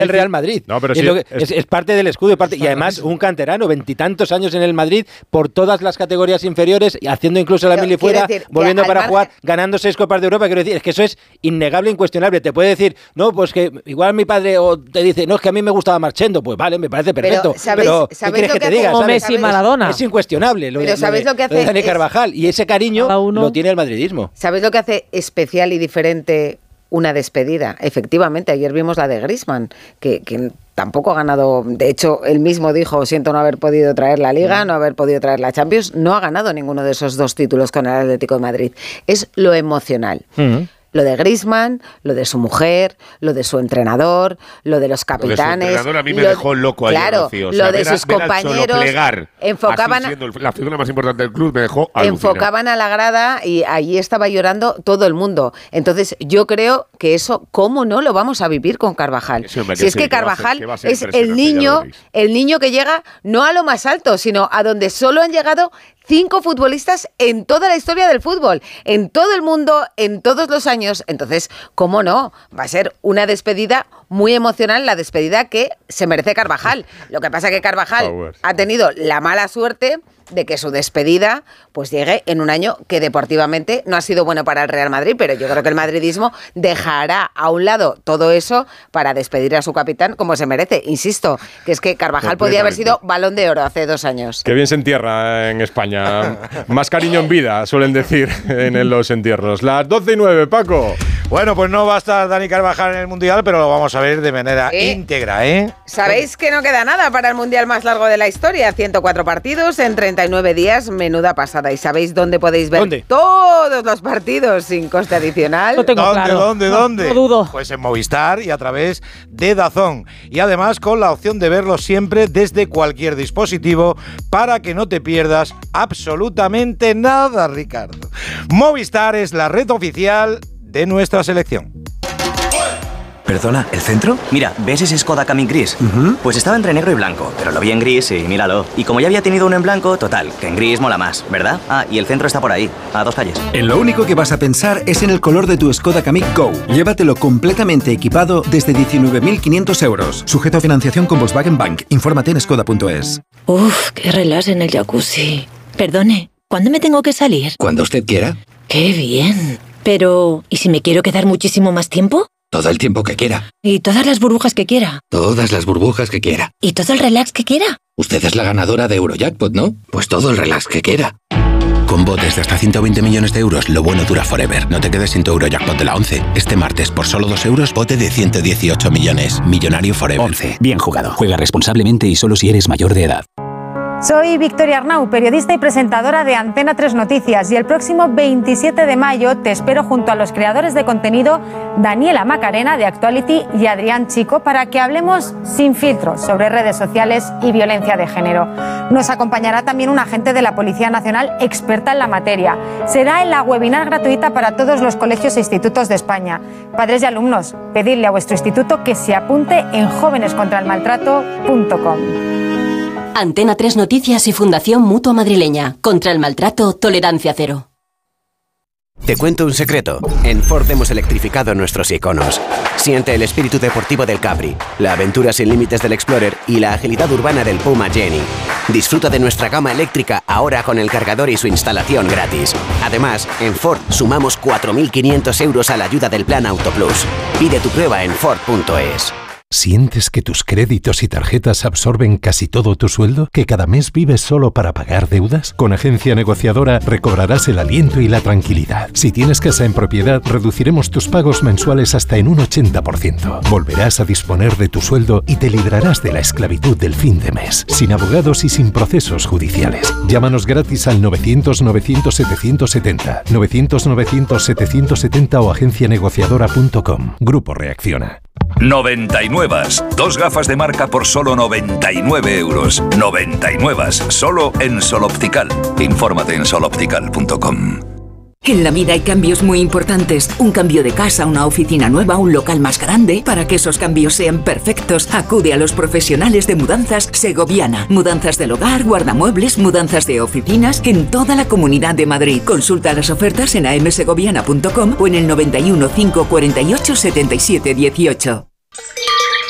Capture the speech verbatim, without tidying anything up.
el Real Madrid. No, pero es, sí, lo que, es, es, es parte del escudo. Parte, y además un canterano, veintitantos años en el Madrid, por todas las categorías inferiores, haciendo incluso la mili fuera, decir, volviendo para margen... jugar, ganando seis Copas de Europa. Quiero decir, es que eso es innegable, incuestionable. Te puede decir, no, pues que igual mi padre o te dice, no, es que a mí me gustaba Marchendo. Pues vale, me parece perfecto. Pero, ¿sabéis, pero ¿sabéis ¿qué quieres que, que te diga? Como Messi, Maradona. Es incuestionable lo, pero de, ¿sabéis lo, de, lo que hace lo de Dani es... Carvajal. Y ese cariño lo tiene el madridismo. ¿Sabéis lo que hace especial y diferente una despedida? Efectivamente, ayer vimos la de Griezmann, que, que tampoco ha ganado, de hecho, él mismo dijo, siento no haber podido traer la Liga, no haber podido traer la Champions, no ha ganado ninguno de esos dos títulos con el Atlético de Madrid. Es lo emocional. Uh-huh. Lo de Griezmann, lo de su mujer, lo de su entrenador, lo de los capitanes. Lo de su entrenador a mí me lo, dejó loco ayer, claro, Rocío. O sea, lo de ver sus a, ver compañeros. Plegar, enfocaban siendo la figura más importante del club, me dejó alucinado. Enfocaban a la grada y allí estaba llorando todo el mundo. Entonces, yo creo que eso, ¿cómo no lo vamos a vivir con Carvajal? Sí, hombre, si es que Carvajal que va a ser, que va a ser es el niño, el niño que llega no a lo más alto, sino a donde solo han llegado cinco futbolistas en toda la historia del fútbol, en todo el mundo, en todos los años. Entonces, ¿cómo no? Va a ser una despedida muy emocional, la despedida que se merece Carvajal. Lo que pasa es que Carvajal Powers. ha tenido la mala suerte de que su despedida pues llegue en un año que deportivamente no ha sido bueno para el Real Madrid, pero yo creo que el madridismo dejará a un lado todo eso para despedir a su capitán como se merece. Insisto, que es que Carvajal podía haber sido Balón de Oro hace dos años. Qué bien se entierra en España. Más cariño en vida, suelen decir en los entierros. Las doce y nueve, Paco. Bueno, pues no va a estar Dani Carvajal en el Mundial, pero lo vamos a ver de manera ¿Eh? íntegra, ¿eh? ¿Sabéis que no queda nada para el Mundial más largo de la historia? ciento cuatro partidos en treinta y nueve días, menuda pasada. ¿Y sabéis dónde podéis ver ¿Dónde? todos los partidos sin coste adicional? No tengo ¿Dónde, claro. dónde, no, dónde? No dudo. Pues en Movistar y a través de DAZN. Y además con la opción de verlo siempre desde cualquier dispositivo para que no te pierdas absolutamente nada, Ricardo. Movistar es la red oficial de nuestra selección. ¿Perdona, el centro? Mira, ¿ves ese Skoda Kamiq gris? Uh-huh. Pues estaba entre negro y blanco, pero lo vi en gris y míralo. Y como ya había tenido uno en blanco, total, que en gris mola más, ¿verdad? Ah, y el centro está por ahí, a dos calles. En lo único que vas a pensar es en el color de tu Skoda Kamiq Go. Llévatelo completamente equipado desde diecinueve mil quinientos euros. Sujeto a financiación con Volkswagen Bank. Infórmate en skoda punto es. Uf, qué relax en el jacuzzi. Perdone, ¿cuándo me tengo que salir? Cuando usted quiera. ¡Qué bien! Pero, ¿y si me quiero quedar muchísimo más tiempo? Todo el tiempo que quiera. ¿Y todas las burbujas que quiera? Todas las burbujas que quiera. ¿Y todo el relax que quiera? Usted es la ganadora de Eurojackpot, ¿no? Pues todo el relax que quiera. Con botes de hasta ciento veinte millones de euros, lo bueno dura forever. No te quedes sin tu Eurojackpot de la once. Este martes, por solo dos euros, bote de ciento dieciocho millones. Millonario forever. once. Bien jugado. Juega responsablemente y solo si eres mayor de edad. Soy Victoria Arnau, periodista y presentadora de Antena tres Noticias, y el próximo veintisiete de mayo te espero junto a los creadores de contenido Daniela Macarena de Actuality y Adrián Chico para que hablemos sin filtros sobre redes sociales y violencia de género. Nos acompañará también un agente de la Policía Nacional experta en la materia. Será en la webinar gratuita para todos los colegios e institutos de España. Padres y alumnos, pedidle a vuestro instituto que se apunte en jóvenes contra el maltrato punto com. Antena tres Noticias y Fundación Mutua Madrileña. Contra el maltrato, tolerancia cero. Te cuento un secreto. En Ford hemos electrificado nuestros iconos. Siente el espíritu deportivo del Capri, la aventura sin límites del Explorer y la agilidad urbana del Puma Jenny. Disfruta de nuestra gama eléctrica ahora con el cargador y su instalación gratis. Además, en Ford sumamos cuatro mil quinientos euros a la ayuda del Plan Auto Plus. Pide tu prueba en Ford punto es. ¿Sientes que tus créditos y tarjetas absorben casi todo tu sueldo? ¿Que cada mes vives solo para pagar deudas? Con Agencia Negociadora recobrarás el aliento y la tranquilidad. Si tienes casa en propiedad, reduciremos tus pagos mensuales hasta en un ochenta por ciento. Volverás a disponer de tu sueldo y te librarás de la esclavitud del fin de mes, sin abogados y sin procesos judiciales. Llámanos gratis al novecientos novecientos setecientos setenta, novecientos novecientos setecientos setenta o agencia negociadora punto com. Grupo Reacciona. noventa y nueve. Dos gafas de marca por solo noventa y nueve euros. noventa y nueve, solo en Sol Optical. Infórmate en sol optical punto com. En la vida hay cambios muy importantes. Un cambio de casa, una oficina nueva, un local más grande. Para que esos cambios sean perfectos, acude a los profesionales de Mudanzas Segoviana. Mudanzas del hogar, guardamuebles, mudanzas de oficinas en toda la Comunidad de Madrid. Consulta las ofertas en a m segoviana punto com o en el noventa y uno, cinco cuarenta y ocho, setenta y siete dieciocho.